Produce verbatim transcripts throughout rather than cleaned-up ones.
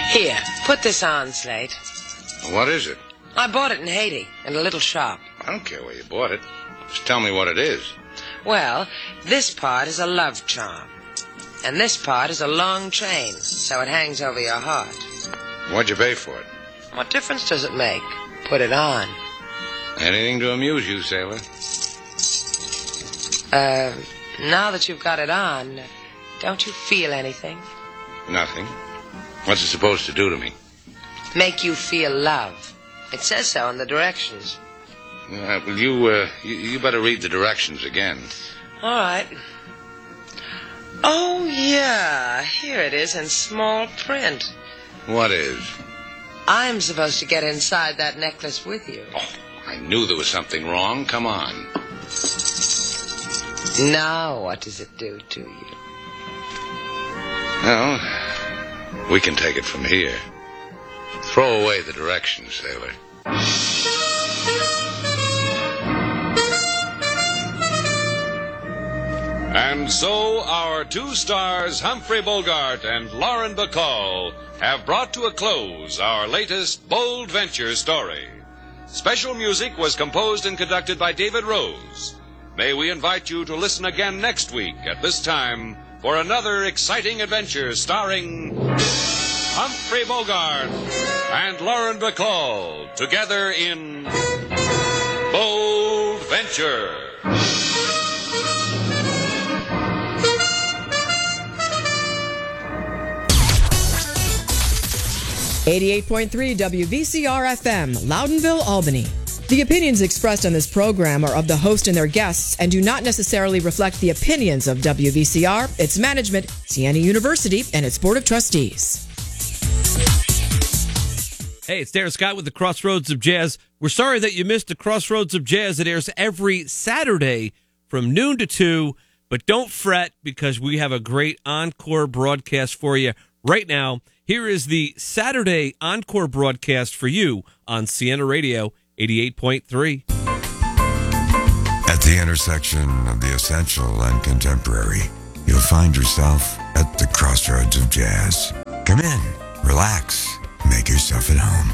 Here, put this on, Slate. What is it? I bought it in Haiti, in a little shop. I don't care where you bought it. Just tell me what it is. Well, this part is a love charm. And this part is a long chain, so it hangs over your heart. What'd you pay for it? What difference does it make? Put it on. Anything to amuse you, sailor? Uh, now that you've got it on, don't you feel anything? Nothing. What's it supposed to do to me? Make you feel love. It says so in the directions. Uh, well, you, uh, you, you better read the directions again. All right. Oh, yeah, here it is in small print. What is? I'm supposed to get inside that necklace with you. Oh, I knew there was something wrong. Come on. Now, what does it do to you? Well, we can take it from here. Throw away the directions, sailor. And so our two stars, Humphrey Bogart and Lauren Bacall, have brought to a close our latest bold venture story. Special music was composed and conducted by David Rose. May we invite you to listen again next week at this time for another exciting adventure starring Humphrey Bogart and Lauren Bacall together in Bold Venture. eighty-eight point three W V C R F M, Loudonville, Albany. The opinions expressed on this program are of the host and their guests and do not necessarily reflect the opinions of W V C R, its management, Siena University, and its Board of Trustees. Hey, it's Darren Scott with the Crossroads of Jazz. We're sorry that you missed the Crossroads of Jazz. It airs every Saturday from noon to two, but don't fret because we have a great encore broadcast for you right now. Here is the Saturday encore broadcast for you on Siena Radio eighty-eight point three. At the intersection of the essential and contemporary, you'll find yourself at the Crossroads of Jazz. Come in, relax, make yourself at home.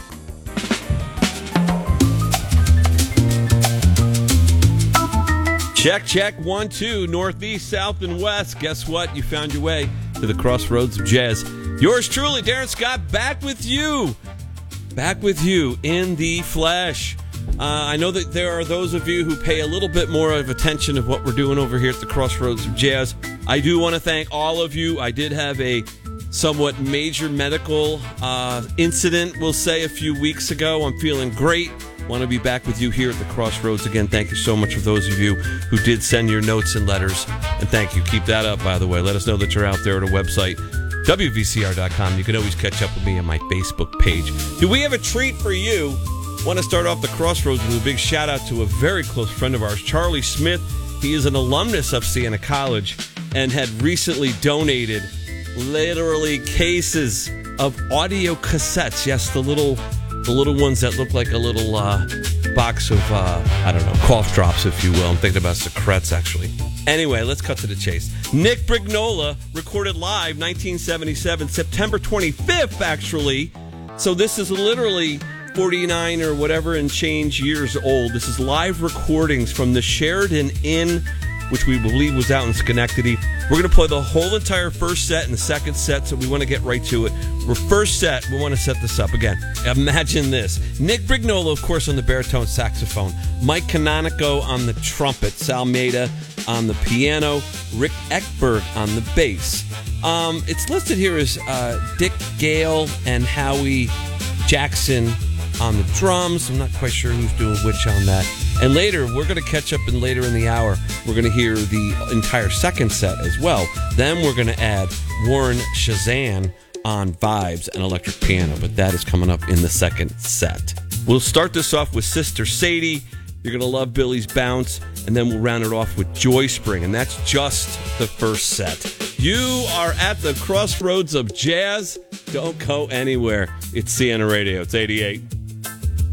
Check, check, one, two, northeast, south, and west. Guess what? You found your way to the Crossroads of Jazz. Yours truly, Darren Scott, back with you. Back with you in the flesh. Uh, I know that there are those of you who pay a little bit more of attention of what we're doing over here at the Crossroads of Jazz. I do want to thank all of you. I did have a somewhat major medical uh, incident, we'll say, a few weeks ago. I'm feeling great. Want to be back with you here at the Crossroads again. Thank you so much for those of you who did send your notes and letters. And thank you. Keep that up, by the way. Let us know that you're out there at our website, W V C R dot com. You can always catch up with me on my Facebook page. Do we have a treat for you? Want to start off the Crossroads with a big shout out to a very close friend of ours, Charlie Smith. He is an alumnus of Siena College and had recently donated literally cases of audio cassettes. Yes, the little the little ones that look like a little uh, box of, uh, I don't know, cough drops, if you will. I'm thinking about Secrets, actually. Anyway, let's cut to the chase. Nick Brignola recorded live nineteen seventy-seven, September twenty-fifth, actually. So this is literally forty-nine or whatever and change years old. This is live recordings from the Sheridan Inn, which we believe was out in Schenectady. We're going to play the whole entire first set and the second set, so we want to get right to it. We're first set, we want to set this up again. Imagine this. Nick Brignola, of course, on the baritone saxophone. Mike Canonico on the trumpet. Sal Maida on the piano. Rick Eckberg on the bass. Um, it's listed here as uh, Dick Gale and Howie Jackson on the drums. I'm not quite sure who's doing which on that. And later, we're going to catch up in later in the hour. We're going to hear the entire second set as well. Then we're going to add Warren Shazan on vibes and electric piano. But that is coming up in the second set. We'll start this off with Sister Sadie. You're going to love Billy's Bounce. And then we'll round it off with Joy Spring. And that's just the first set. You are at the Crossroads of Jazz. Don't go anywhere. It's Siena Radio. It's eighty-eight.